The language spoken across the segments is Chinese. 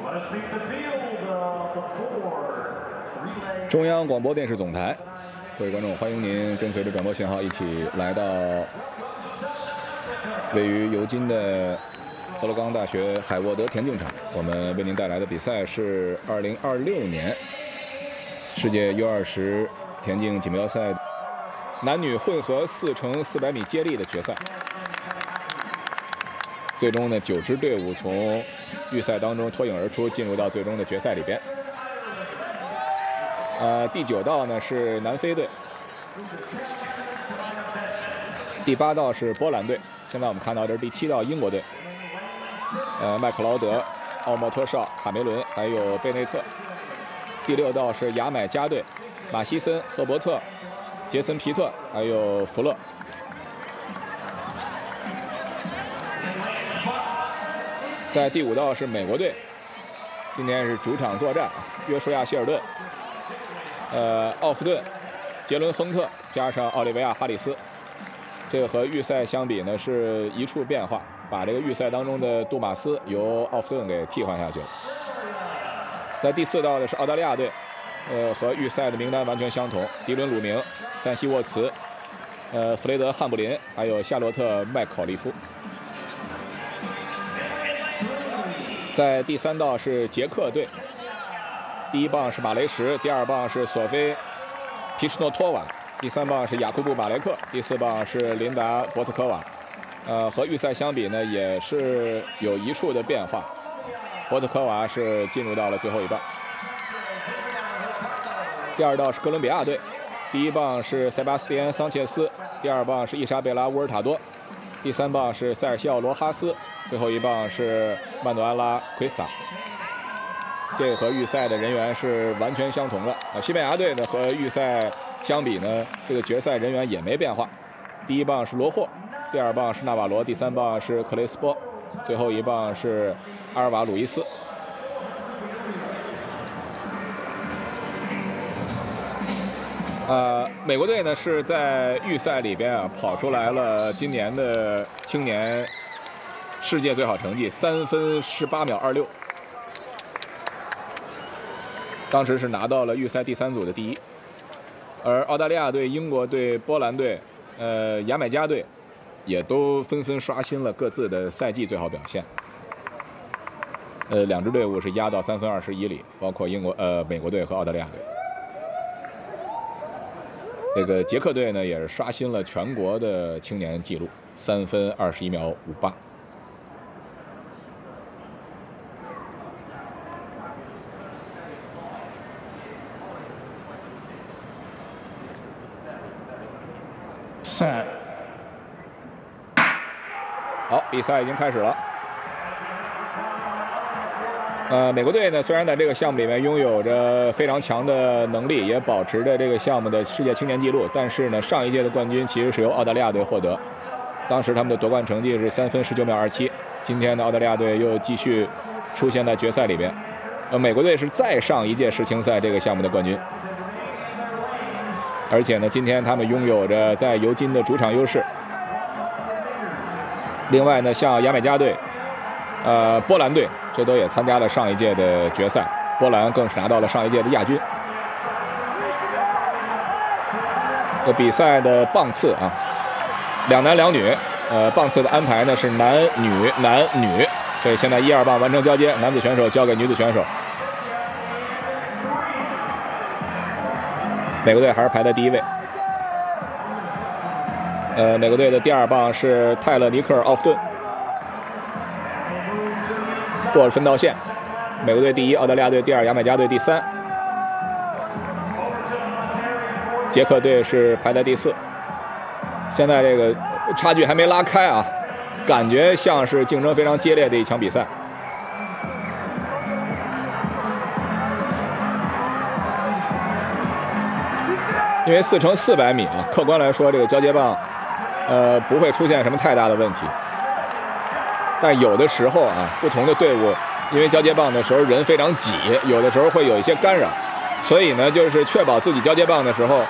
中央广播电视总台，各位观众，欢迎您跟随着转播信号一起来到位于尤金的俄勒冈大学海沃德田径场。我们为您带来的比赛是2026年世界 U20 田径锦标赛男女混合4×400米接力的决赛。最终呢，9支队伍从预赛当中脱颖而出，进入到最终的决赛里边。第9道呢是南非队，第8道是波兰队。现在我们看到这是第7道英国队，麦克劳德、奥莫托绍、卡梅伦还有贝内特。第6道是牙买加队，马西森、赫伯特、杰森皮特还有福勒。在第5道是美国队，今天是主场作战，约书亚希尔顿、奥夫顿、杰伦亨特加上奥利维亚哈里斯。这个和预赛相比呢是一处变化，把这个预赛当中的杜马斯由奥夫顿给替换下去了。在第4道的是澳大利亚队，和预赛的名单完全相同，迪伦鲁明、赞西沃茨、弗雷德汉布林还有夏洛特麦考利夫。在第3道是捷克队，第1棒是马雷什，第2棒是索菲皮什诺托瓦，第3棒是雅库布马雷克，第4棒是琳达博特科瓦。和预赛相比呢，也是有一处的变化，博特科娃是进入到了最后一棒。第2道是哥伦比亚队，第1棒是塞巴斯蒂安桑切斯，第2棒是伊莎贝拉乌尔塔多，第3棒是塞尔西奥罗哈斯，最后一棒是曼努埃拉奎斯塔。这个和预赛的人员是完全相同的。西班牙队呢和预赛相比呢，这个决赛人员也没变化。第1棒是罗霍，第2棒是纳瓦罗，第3棒是克雷斯波，最后一棒是阿尔瓦鲁伊斯。美国队呢是在预赛里边跑出来了今年的青年世界最好成绩3分18秒26，当时是拿到了预赛第3组的第1。而澳大利亚队、英国队、波兰队、牙买加队也都纷纷刷新了各自的赛季最好表现。2支队伍是压到3分21里，包括美国队和澳大利亚队。这个捷克队呢也是刷新了全国的青年纪录，3分21秒58。好，比赛已经开始了。美国队呢，虽然在这个项目里面拥有着非常强的能力，也保持着这个项目的世界青年纪录，但是呢，上一届的冠军其实是由澳大利亚队获得，当时他们的夺冠成绩是3分19秒27。今天的澳大利亚队又继续出现在决赛里边，美国队是再上一届世青赛这个项目的冠军，而且呢，今天他们拥有着在尤金的主场优势。另外呢，像牙买加队、波兰队，这都也参加了上一届的决赛，波兰更是拿到了上一届的亚军。这比赛的棒次啊，2男2女，棒次的安排呢是男女男女，所以现在1、2棒完成交接，男子选手交给女子选手。美国队还是排在第1位。美国队的第2棒是泰勒尼克尔奥夫顿，过了分道线，美国队第1，澳大利亚队第2，牙买加队第3，捷克队是排在第4。现在这个差距还没拉开啊，感觉像是竞争非常激烈的一场比赛。因为4×400米啊，客观来说，这个交接棒不会出现什么太大的问题。但有的时候啊，不同的队伍因为交接棒的时候人非常挤，有的时候会有一些干扰，所以呢，就是确保自己交接棒的时候，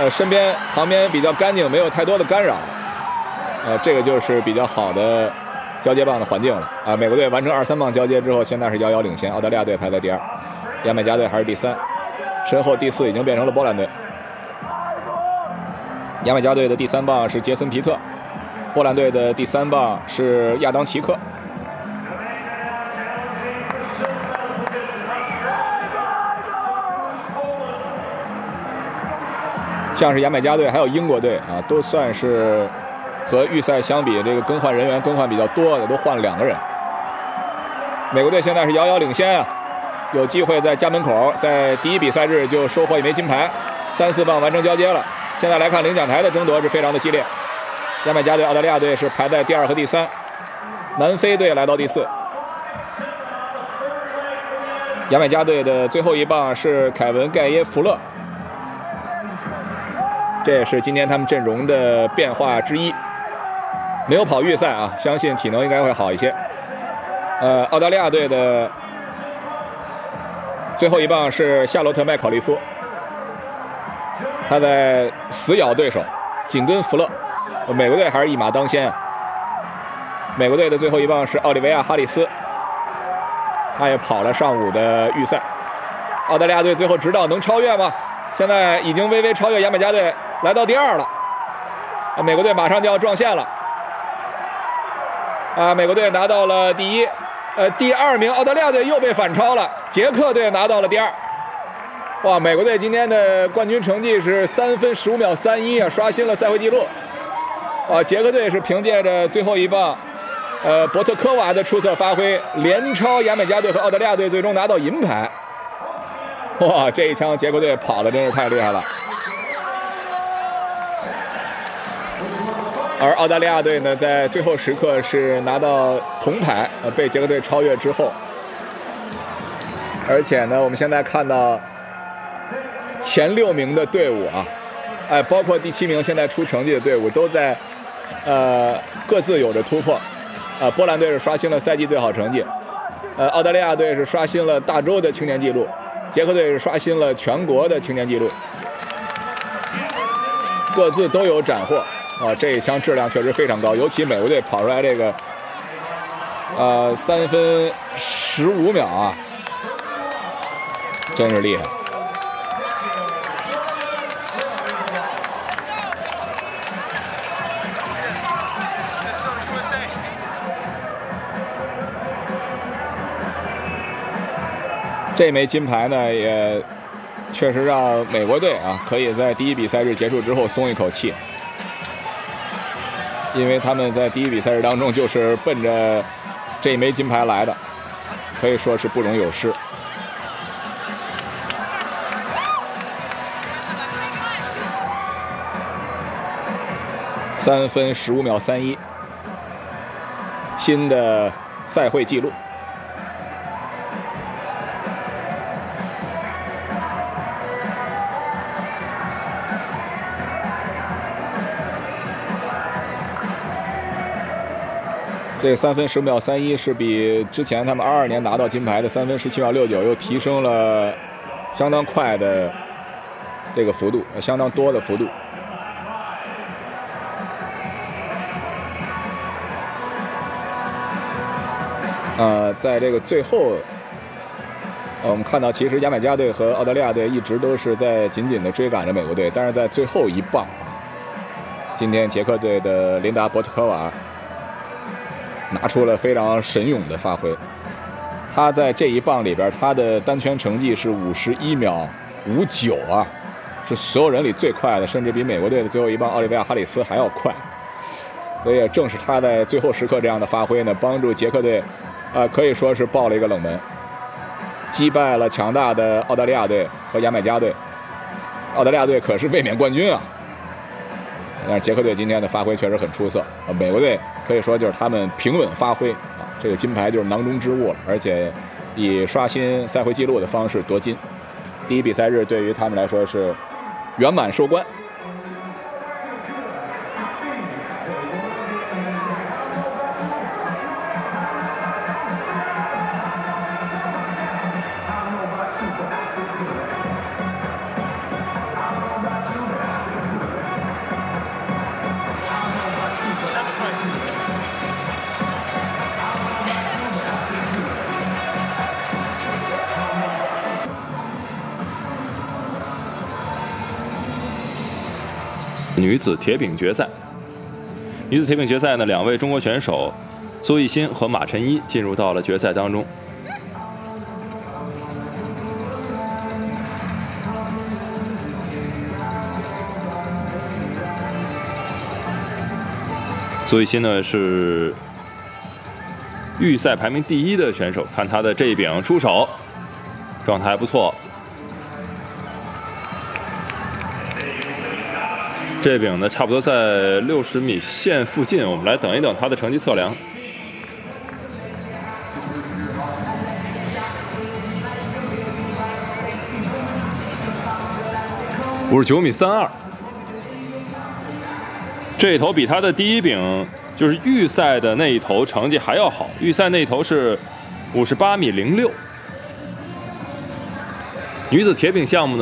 旁边比较干净，没有太多的干扰，这个就是比较好的交接棒的环境了啊！美国队完成2-3棒交接之后，现在是遥遥领先，澳大利亚队排在第2，牙买加队还是第3，身后第4已经变成了波兰队。牙买加队的第3棒是杰森皮特，波兰队的第3棒是亚当齐克。像是牙买加队还有英国队啊，都算是和预赛相比，这个更换人员更换比较多的，都换了2个人。美国队现在是遥遥领先啊，有机会在家门口在第1比赛日就收获1枚金牌，3、4棒完成交接了。现在来看领奖台的争夺是非常的激烈，牙买加队、澳大利亚队是排在第2和第3，南非队来到第4。牙买加队的最后一棒是凯文·盖耶弗勒。这也是今天他们阵容的变化之一，没有跑预赛啊，相信体能应该会好一些。澳大利亚队的最后一棒是夏洛特·麦考利夫，他在死咬对手，紧跟弗勒。美国队还是一马当先啊。美国队的最后一棒是奥利维亚·哈里斯，他也跑了上午的预赛。澳大利亚队最后直到能超越吗？现在已经微微超越牙买加队，来到第2了。美国队马上就要撞线了。美国队拿到了第1，第2名澳大利亚队又被反超了，捷克队拿到了第2。哇，美国队今天的冠军成绩是3分15秒31啊，刷新了赛会纪录。捷克队是凭借着最后一棒，博特科娃的出色发挥，连超牙买加队和澳大利亚队，最终拿到银牌。哇，这一枪捷克队跑的真是太厉害了。而澳大利亚队呢，在最后时刻是拿到铜牌，被捷克队超越之后。而且呢，我们现在看到前6名的队伍啊，包括第7名现在出成绩的队伍，都在各自有着突破。波兰队是刷新了赛季最好成绩，澳大利亚队是刷新了大洲的青年纪录，捷克队是刷新了全国的青年纪录，各自都有斩获。这一枪质量确实非常高，尤其美国队跑出来这个3分15秒啊，真是厉害。这枚金牌呢，也确实让美国队啊可以在第1比赛日结束之后松一口气。因为他们在第1比赛日当中就是奔着这一枚金牌来的，可以说是不容有失。3分15秒31，新的赛会纪录。这3分15秒31是比之前他们22年拿到金牌的3分17秒69又提升了相当快的这个幅度，相当多的幅度。在这个最后，我们看到其实牙买加队和澳大利亚队一直都是在紧紧的追赶着美国队，但是在最后一棒，今天捷克队的琳达·博特科娃拿出了非常神勇的发挥。他在这一棒里边，他的单圈成绩是51秒59啊，是所有人里最快的，甚至比美国队的最后一棒奥利维亚·哈里斯还要快。所以也正是他在最后时刻这样的发挥呢，帮助捷克队可以说是爆了一个冷门，击败了强大的澳大利亚队和牙买加队。澳大利亚队可是卫冕冠军啊，但是捷克队今天的发挥确实很出色。美国队可以说就是他们平稳发挥啊，这个金牌就是囊中之物了，而且以刷新赛会纪录的方式夺金。第1比赛日对于他们来说是圆满收官。 女子铁饼决赛。女子铁饼决赛呢，2位中国选手邹艺昕和马晨一进入到了决赛当中。邹艺昕呢是预赛排名第1的选手，看他的这一柄出手，状态还不错。这柄呢差不多在60米线附近，我们来等一等他的成绩测量。59米32。这一头比他的第1柄就是预赛的那一头成绩还要好，预赛那一头是58米06。女子铁饼项目呢？